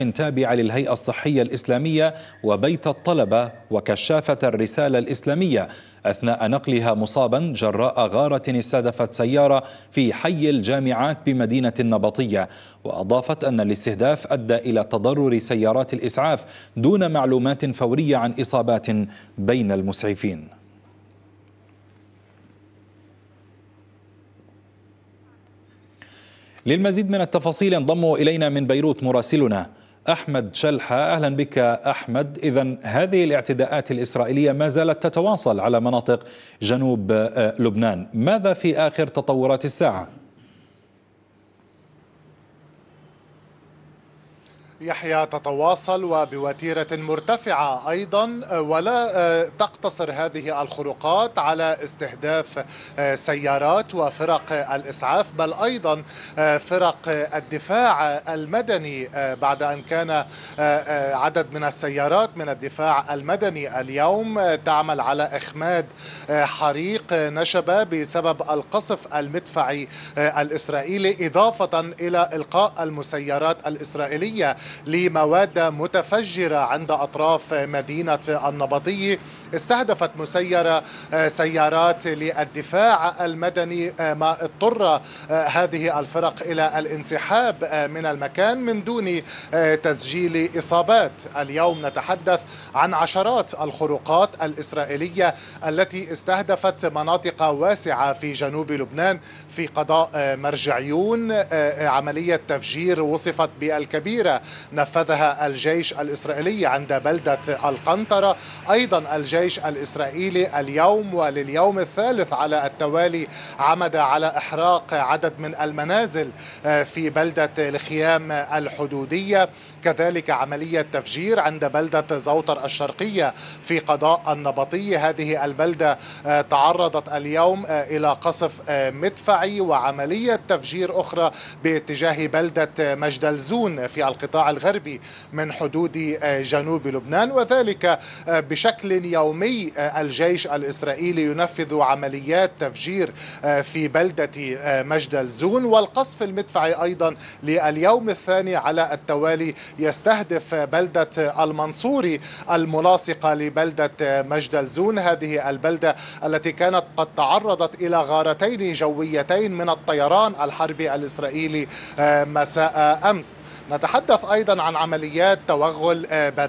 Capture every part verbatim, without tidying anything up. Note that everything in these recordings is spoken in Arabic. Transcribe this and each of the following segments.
تابعة للهيئة الصحية الإسلامية وبيت الطلبة وكشافة الرسالة الإسلامية أثناء نقلها مصابا جراء غارة استهدفت سيارة في حي الجامعات بمدينة النبطية. وأضافت أن الاستهداف أدى إلى تضرر سيارات الإسعاف دون معلومات فورية عن إصابات بين المسعفين. للمزيد من التفاصيل انضم إلينا من بيروت مراسلنا أحمد شلحة. أهلا بك أحمد. إذن هذه الاعتداءات الإسرائيلية ما زالت تتواصل على مناطق جنوب لبنان، ماذا في آخر تطورات الساعة؟ يحيى تتواصل وبوتيرة مرتفعة أيضا، ولا تقتصر هذه الخروقات على استهداف سيارات وفرق الإسعاف، بل أيضا فرق الدفاع المدني، بعد أن كان عدد من السيارات من الدفاع المدني اليوم تعمل على إخماد حريق نشب بسبب القصف المدفعي الإسرائيلي، إضافة إلى إلقاء المسيرات الإسرائيلية لمواد متفجرة عند أطراف مدينة النبطية. استهدفت مسيرة سيارات للدفاع المدني، ما اضطر هذه الفرق إلى الانسحاب من المكان من دون تسجيل إصابات. اليوم نتحدث عن عشرات الخروقات الإسرائيلية التي استهدفت مناطق واسعة في جنوب لبنان في قضاء مرجعيون. عملية تفجير وصفت بالكبيرة نفذها الجيش الإسرائيلي عند بلدة القنطرة. أيضا الجيش الإسرائيلي اليوم ولليوم الثالث على التوالي عمد على إحراق عدد من المنازل في بلدة الخيام الحدودية، كذلك عملية تفجير عند بلدة زوطر الشرقية في قضاء النبطية. هذه البلدة تعرضت اليوم إلى قصف مدفعي وعملية تفجير أخرى باتجاه بلدة مجدلزون في القطاع الغربي من حدود جنوب لبنان، وذلك بشكل يومي. الجيش الإسرائيلي ينفذ عمليات تفجير في بلدة مجدلزون، والقصف المدفعي أيضا لليوم الثاني على التوالي يستهدف بلدة المنصوري الملاصقة لبلدة مجدلزون. هذه البلدة التي كانت قد تعرضت إلى غارتين جويتين من الطيران الحربي الإسرائيلي مساء أمس. نتحدث أيضا عن عمليات توغل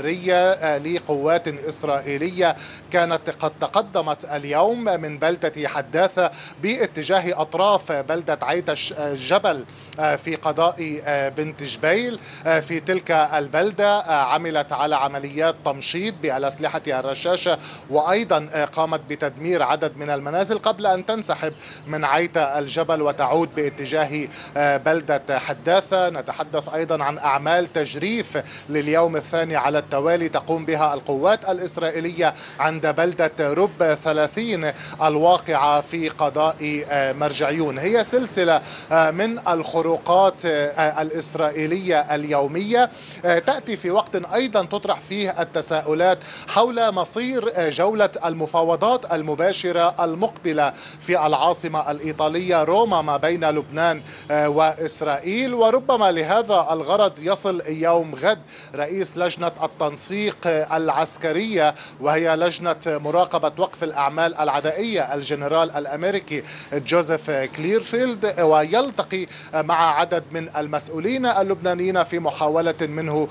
برية لقوات إسرائيلية كانت قد تقدمت اليوم من بلدة حداثة باتجاه أطراف بلدة عيت الجبل في قضاء بنت جبيل. في تلك البلدة عملت على عمليات تمشيط بالأسلحة الرشاشة، وأيضا قامت بتدمير عدد من المنازل قبل أن تنسحب من عيت الجبل وتعود باتجاه بلدة حداثة. نتحدث أيضا عن أعمال تجريف لليوم الثاني على التوالي تقوم بها القوات الإسرائيلية عند بلدة رب ثلاثين الواقعة في قضاء مرجعيون. هي سلسلة من الخروقات الإسرائيلية اليومية تأتي في وقت أيضا تطرح فيه التساؤلات حول مصير جولة المفاوضات المباشرة المقبلة في العاصمة الإيطالية روما ما بين لبنان وإسرائيل. وربما لهذا الغرض يصل يوم غد رئيس لجنة التنسيق العسكرية وهي لجنة مراقبة وقف الأعمال العدائية الجنرال الأمريكي جوزيف كليرفيلد، ويلتقي مع عدد من المسؤولين اللبنانيين في محاولة منه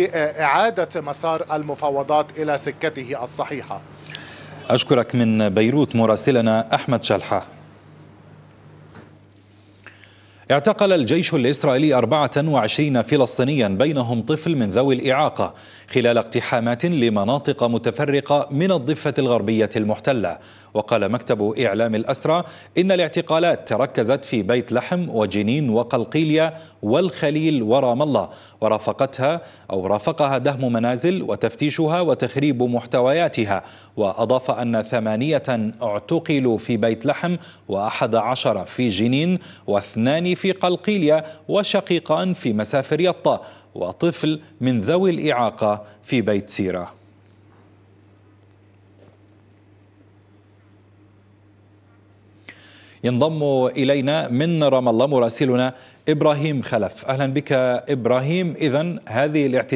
لإعادة مسار المفاوضات إلى سكته الصحيحة. أشكرك من بيروت مراسلنا أحمد شلحة. اعتقل الجيش الإسرائيلي أربعة وعشرين فلسطينيا بينهم طفل من ذوي الإعاقة خلال اقتحامات لمناطق متفرقة من الضفة الغربية المحتلة. وقال مكتب إعلام الأسرى إن الاعتقالات تركزت في بيت لحم وجنين وقلقيلية والخليل ورام الله، ورافقتها أو رافقها دهم منازل وتفتيشها وتخريب محتوياتها. وأضاف أن ثمانية اعتقلوا في بيت لحم وأحد عشر في جنين واثنان في قلقيلية وشقيقان في مسافر يطا وطفل من ذوي الإعاقة في بيت سيرة. ينضم إلينا من رام الله مراسلنا إبراهيم خلف. أهلا بك إبراهيم. إذن هذه الاعتداءات